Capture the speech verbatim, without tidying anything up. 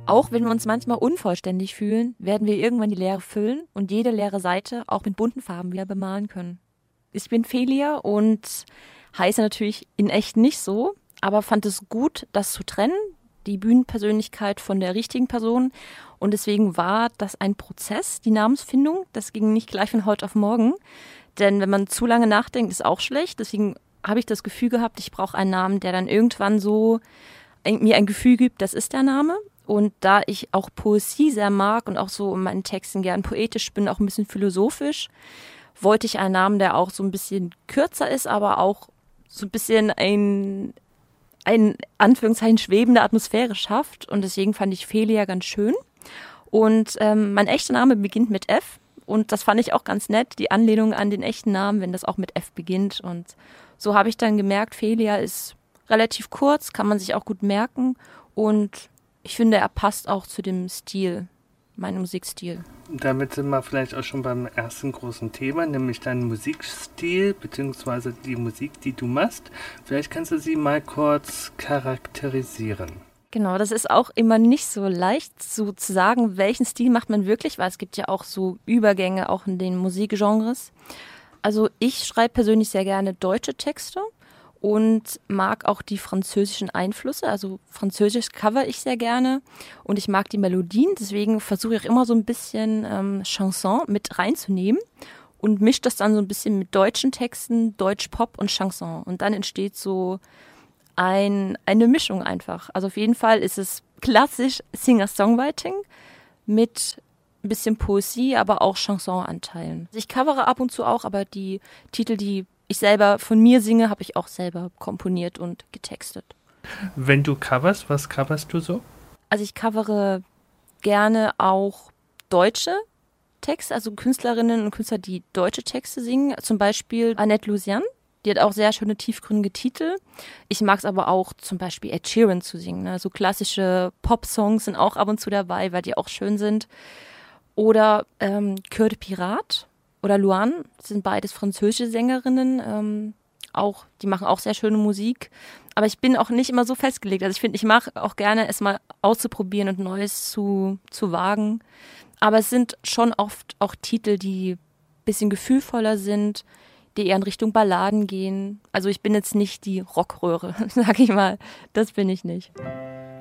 Auch wenn wir uns manchmal unvollständig fühlen, werden wir irgendwann die Leere füllen und jede leere Seite auch mit bunten Farben wieder bemalen können. Ich bin Felia und heiße natürlich in echt nicht so, aber fand es gut, das zu trennen, die Bühnenpersönlichkeit von der richtigen Person. Und deswegen war das ein Prozess, die Namensfindung. Das ging nicht gleich von heute auf morgen. Denn wenn man zu lange nachdenkt, ist auch schlecht. Deswegen habe ich das Gefühl gehabt, ich brauche einen Namen, der dann irgendwann so mir ein Gefühl gibt, das ist der Name. Und da ich auch Poesie sehr mag und auch so in meinen Texten gern poetisch bin, auch ein bisschen philosophisch, wollte ich einen Namen, der auch so ein bisschen kürzer ist, aber auch so ein bisschen ein, ein Anführungszeichen schwebende Atmosphäre schafft. Und deswegen fand ich Felia ganz schön. Und ähm, mein echter Name beginnt mit F. Und das fand ich auch ganz nett, die Anlehnung an den echten Namen, wenn das auch mit F beginnt. Und so habe ich dann gemerkt, Felia ist relativ kurz, kann man sich auch gut merken. Und ich finde, er passt auch zu dem Stil, meinem Musikstil. Damit sind wir vielleicht auch schon beim ersten großen Thema, nämlich deinen Musikstil bzw. die Musik, die du machst. Vielleicht kannst du sie mal kurz charakterisieren. Genau, das ist auch immer nicht so leicht so zu sagen, welchen Stil macht man wirklich, weil es gibt ja auch so Übergänge auch in den Musikgenres. Also ich schreibe persönlich sehr gerne deutsche Texte und mag auch die französischen Einflüsse. Also Französisch cover ich sehr gerne und ich mag die Melodien. Deswegen versuche ich immer so ein bisschen ähm, Chanson mit reinzunehmen und mische das dann so ein bisschen mit deutschen Texten, Deutsch-Pop und Chanson. Und dann entsteht so ein, eine Mischung einfach. Also auf jeden Fall ist es klassisch Singer-Songwriting mit ein bisschen Poesie, aber auch Chanson-Anteilen. Ich covere ab und zu auch, aber die Titel, die ich selber von mir singe, habe ich auch selber komponiert und getextet. Wenn du coverst, was coverst du so? Also ich covere gerne auch deutsche Texte, also Künstlerinnen und Künstler, die deutsche Texte singen. Zum Beispiel Annette Lusian, die hat auch sehr schöne tiefgründige Titel. Ich mag es aber auch zum Beispiel Ed Sheeran zu singen. Ne? So klassische Pop-Songs sind auch ab und zu dabei, weil die auch schön sind. Oder ähm, Cœur de Pirate oder Luan, sind beides französische Sängerinnen, ähm, auch, die machen auch sehr schöne Musik. Aber ich bin auch nicht immer so festgelegt. Also ich finde, ich mache auch gerne, es mal auszuprobieren und Neues zu, zu wagen. Aber es sind schon oft auch Titel, die ein bisschen gefühlvoller sind, die eher in Richtung Balladen gehen. Also ich bin jetzt nicht die Rockröhre, sag ich mal. Das bin ich nicht.